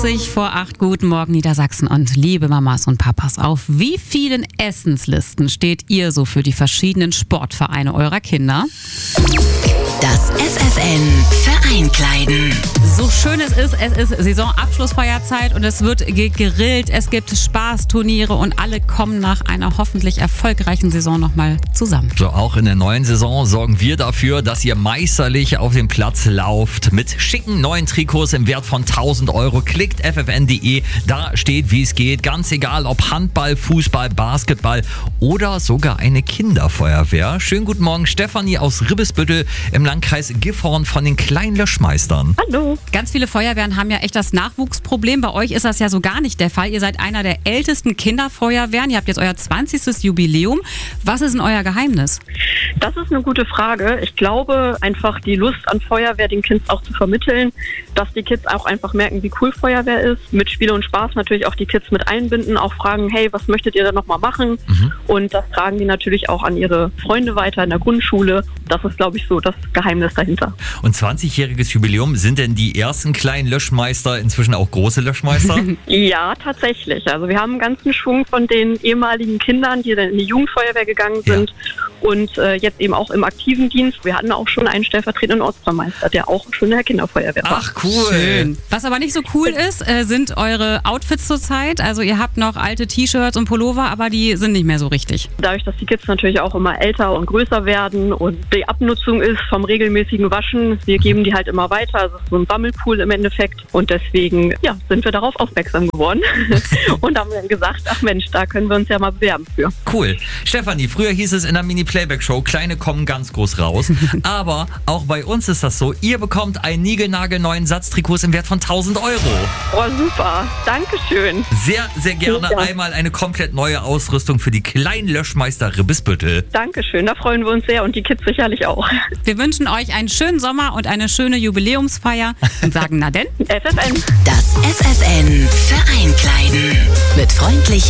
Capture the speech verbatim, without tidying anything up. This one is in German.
zwanzig vor acht. Guten Morgen Niedersachsen und liebe Mamas und Papas. Auf wie vielen Essenslisten steht ihr so für die verschiedenen Sportvereine eurer Kinder? Das F F N Vereinkleiden. So schön es ist, es ist Saisonabschlussfeierzeit und es wird gegrillt, es gibt Spaßturniere und alle kommen nach einer hoffentlich erfolgreichen Saison nochmal zusammen. So, auch in der neuen Saison sorgen wir dafür, dass ihr meisterlich auf dem Platz lauft. Mit schicken neuen Trikots im Wert von tausend Euro. Klickt f f n punkt d e, da steht, wie es geht. Ganz egal, ob Handball, Fußball, Basketball oder sogar eine Kinderfeuerwehr. Schönen guten Morgen, Stefanie aus Ribbesbüttel im Landkreis Gifhorn von den kleinen Löschmeistern. Hallo. Ganz viele Feuerwehren haben ja echt das Nachwuchsproblem. Bei euch ist das ja so gar nicht der Fall. Ihr seid einer der ältesten Kinderfeuerwehren. Ihr habt jetzt euer zwanzigstes Jubiläum. Was ist denn euer Geheimnis? Das ist eine gute Frage. Ich glaube, einfach die Lust an Feuerwehr den Kids auch zu vermitteln, dass die Kids auch einfach merken, wie cool Feuerwehr ist. Mit Spiel und Spaß natürlich auch die Kids mit einbinden, auch fragen, hey, was möchtet ihr denn nochmal machen? Mhm. Und das tragen die natürlich auch an ihre Freunde weiter in der Grundschule. Das ist, glaube ich, so das Geheimnis dahinter. Und zwanzigjähriges Jubiläum, sind denn die ersten kleinen Löschmeister inzwischen auch große Löschmeister? Ja, tatsächlich. Also wir haben einen ganzen Schwung von den ehemaligen Kindern, die dann in die Jugendfeuerwehr gegangen sind. Ja. Und äh, jetzt eben auch im aktiven Dienst. Wir hatten auch schon einen stellvertretenden Ortsvermeister, der auch schon in der Kinderfeuerwehr war. Ach, cool. Schön. Was aber nicht so cool ist, äh, sind eure Outfits zurzeit. Also ihr habt noch alte T-Shirts und Pullover, aber die sind nicht mehr so richtig. Dadurch, dass die Kids natürlich auch immer älter und größer werden und die Abnutzung ist vom regelmäßigen Waschen, wir geben die halt immer weiter. Also es ist so ein Sammelpool im Endeffekt. Und deswegen ja, sind wir darauf aufmerksam geworden und haben dann gesagt, ach Mensch, da können wir uns ja mal bewerben für. Cool. Stefanie, früher hieß es in der Mini-Playback-Show, Kleine kommen ganz groß raus. Aber auch bei uns ist das so, ihr bekommt einen niegelnagelneuen Satz Trikots im Wert von tausend Euro. Oh, super. Dankeschön. Sehr, sehr gerne ja. Einmal eine komplett neue Ausrüstung für die kleinen Löschmeister Ribbesbüttel. Dankeschön, da freuen wir uns sehr und die Kids sicherlich auch. Wir wünschen euch einen schönen Sommer und eine schöne Jubiläumsfeier und sagen, na denn? F F N. Das F F N Vereinkleiden. Mit freundlicher